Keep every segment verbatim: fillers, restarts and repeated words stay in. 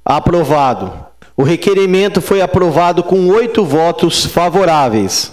Aprovado. O requerimento foi aprovado com oito votos favoráveis.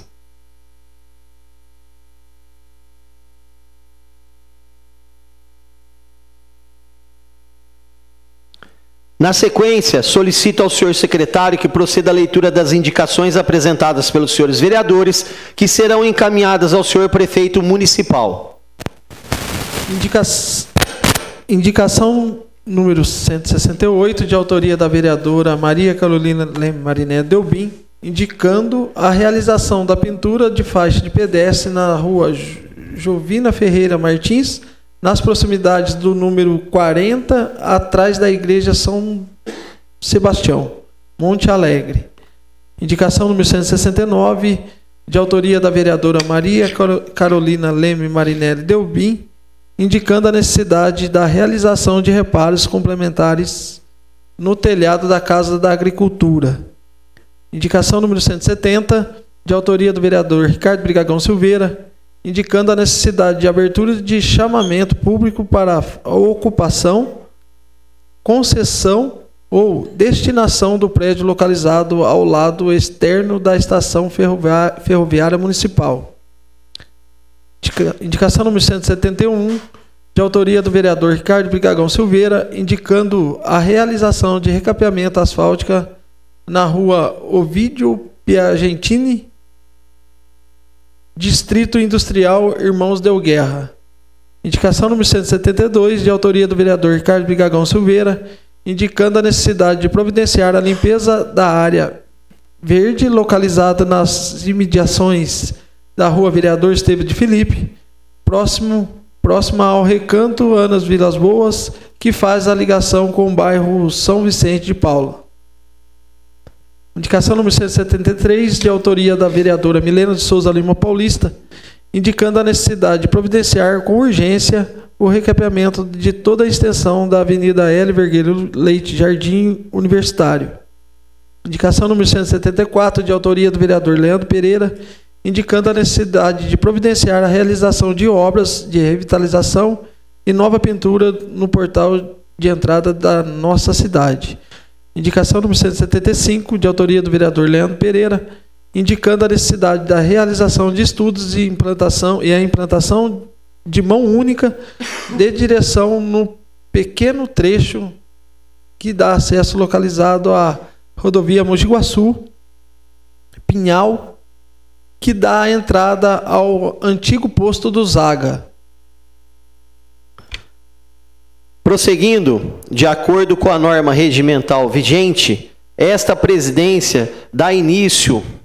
Na sequência, solicito ao senhor secretário que proceda à leitura das indicações apresentadas pelos senhores vereadores, que serão encaminhadas ao senhor prefeito municipal. Indica... Indicação número cento e sessenta e oito, de autoria da vereadora Maria Carolina Leme Mariné Delbim, indicando a realização da pintura de faixa de pedestre na rua Jovina Ferreira Martins, nas proximidades do número quarenta, atrás da igreja São Sebastião, Monte Alegre. Indicação número cento e sessenta e nove, de autoria da vereadora Maria Carolina Leme Marinelli Delbim, indicando a necessidade da realização de reparos complementares no telhado da Casa da Agricultura. Indicação número cento e setenta, de autoria do vereador Ricardo Brigagão Silveira, indicando a necessidade de abertura de chamamento público para a ocupação, concessão ou destinação do prédio localizado ao lado externo da estação ferroviária municipal. Indicação número cento e setenta e um, de autoria do vereador Ricardo Brigagão Silveira, indicando a realização de recapeamento asfáltica na rua Ovídio Piagentini, Distrito Industrial Irmãos Del Guerra. Indicação número cento e setenta e dois, de autoria do vereador Ricardo Brigagão Silveira, indicando a necessidade de providenciar a limpeza da área verde localizada nas imediações da rua Vereador Esteves de Filipe, próximo, próxima ao Recanto Anas Vilas Boas, que faz a ligação com o bairro São Vicente de Paula. Indicação número cento e setenta e três, de autoria da vereadora Milena de Souza Lima Paulista, indicando a necessidade de providenciar com urgência o recapeamento de toda a extensão da Avenida L. Vergueiro Leite Jardim Universitário. Indicação número cento e setenta e quatro, de autoria do vereador Leandro Pereira, indicando a necessidade de providenciar a realização de obras de revitalização e nova pintura no portal de entrada da nossa cidade. Indicação número cento e setenta e cinco, de autoria do vereador Leandro Pereira, indicando a necessidade da realização de estudos e implantação e a implantação de mão única de direção no pequeno trecho que dá acesso localizado à rodovia Mogi Guaçu, Pinhal, que dá a entrada ao antigo posto do Zaga. Prosseguindo, de acordo com a norma regimental vigente, esta presidência dá início